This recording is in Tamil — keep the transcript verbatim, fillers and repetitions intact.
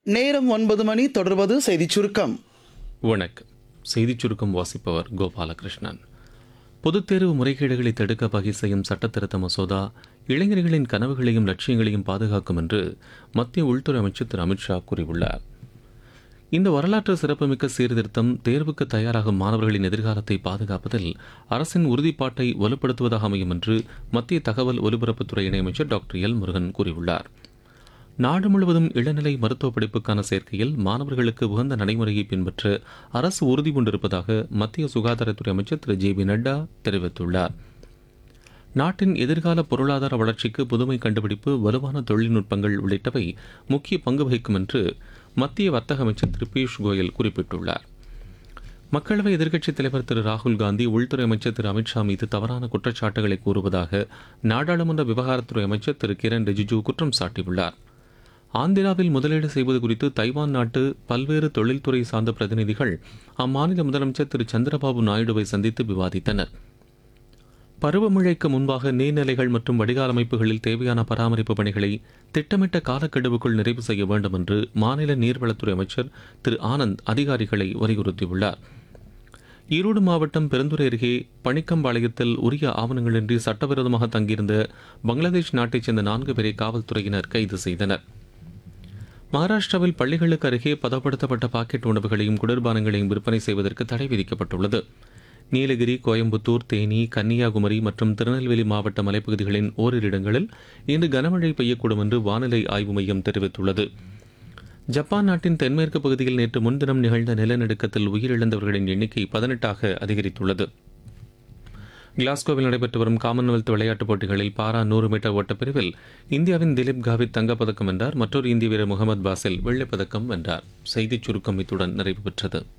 நேரம் ஒன்பது மணி. தொடர்வது செய்திச் சுருக்கம். வணக்கம். செய்திச் சுருக்கம் வாசிப்பவர் கோபாலகிருஷ்ணன். பொதுத் தேர்வு முறைகேடுகளை தடுக்க வகை செய்யும் சட்டத்திருத்த மசோதா இளைஞர்களின் கனவுகளையும் லட்சியங்களையும் பாதுகாக்கும் என்று மத்திய உள்துறை அமைச்சர் திரு அமித்ஷா கூறியுள்ளார். இந்த வரலாற்று சிறப்புமிக்க சீர்திருத்தம் தேர்வுக்கு தயாராகும் மாணவர்களின் எதிர்காலத்தை பாதுகாப்பதில் அரசின் உறுதிப்பாட்டை வலுப்படுத்துவதாக அமையும் என்று மத்திய தகவல் ஒலிபரப்புத்துறை இணையமைச்சர் டாக்டர் எல் முருகன் கூறியுள்ளார். நாடு முழுவதும் இளநிலை மருத்துவ படிப்புக்கான சேர்க்கையில் மாணவர்களுக்கு உகந்த நடைமுறையை பின்பற்ற அரசு உறுதி கொண்டிருப்பதாக மத்திய சுகாதாரத்துறை அமைச்சர் திரு ஜே பி நட்டா தெரிவித்துள்ளார். நாட்டின் எதிர்கால பொருளாதார வளர்ச்சிக்கு புதுமை கண்டுபிடிப்பு, வலுவான தொழில்நுட்பங்கள் உள்ளிட்டவை முக்கிய பங்கு வகிக்கும் என்று மத்திய வர்த்தக அமைச்சர் திரு பியூஷ் கோயல் குறிப்பிட்டுள்ளார். மக்களவை எதிர்க்கட்சித் தலைவர் திரு ராகுல் காந்தி உள்துறை அமைச்சர் திரு அமித்ஷா மீது தவறான குற்றச்சாட்டுகளை கூறுவதாக நாடாளுமன்ற விவகாரத்துறை அமைச்சர் திரு கிரண் ரிஜிஜூ குற்றம் சாட்டியுள்ளார். ஆந்திராவில் முதலீடு செய்வது குறித்து தைவான் நாட்டு பல்வேறு தொழில்துறை சார்ந்த பிரதிநிதிகள் அம்மாநில முதலமைச்சர் திரு சந்திரபாபு நாயுடுவை சந்தித்து விவாதித்தனர். பருவமழைக்கு முன்பாக நீர்நிலைகள் மற்றும் வடிகால் அமைப்புகளில் தேவையான பராமரிப்பு பணிகளை திட்டமிட்ட காலக்கெடுவுக்குள் நிறைவு செய்ய வேண்டும் என்று மாநில நீர்வளத்துறை அமைச்சர் திரு ஆனந்த் அதிகாரிகளை வலியுறுத்தியுள்ளார். ஈரோடு மாவட்டம் பெருந்துறை அருகே பணிக்கம்பாளையத்தில் உரிய ஆவணங்களின்றி சட்டவிரோதமாக தங்கியிருந்த பங்களாதேஷ் நாட்டைச் சேர்ந்த நான்கு பேரை காவல்துறையினர் கைது செய்தனர். மகாராஷ்டிராவில் பள்ளிகளுக்கு அருகே பதப்படுத்தப்பட்ட பாக்கெட் உணவுகளையும் குளிர்பானங்களையும் விற்பனை செய்வதற்கு தடை விதிக்கப்பட்டுள்ளது. நீலகிரி, கோயம்புத்தூர், தேனி, கன்னியாகுமரி மற்றும் திருநெல்வேலி மாவட்ட மலைப்பகுதிகளின் ஓரிரு இடங்களில் இன்று கனமழை பெய்யக்கூடும் என்று வானிலை ஆய்வு மையம் தெரிவித்துள்ளது. ஜப்பான் நாட்டின் தென்மேற்கு பகுதியில் நேற்று முன்தினம் நிகழ்ந்த நிலநடுக்கத்தில் உயிரிழந்தவர்களின் எண்ணிக்கை பதினெட்டாக அதிகரித்துள்ளது. கிளாஸ்கோவில் நடைபெற்று வரும் காமன்வெல்த் விளையாட்டுப் போட்டிகளில் பாரா நூறு மீட்டர் ஓட்டப்பிரிவில் இந்தியாவின் திலீப் காவித் தங்கப்பதக்கம் வென்றார். மற்றொரு இந்திய வீரர் முகமது பாசில் வெள்ளிப்பதக்கம் வென்றார். செய்திச் சுருக்கம் இத்துடன் நிறைவு பெற்றது.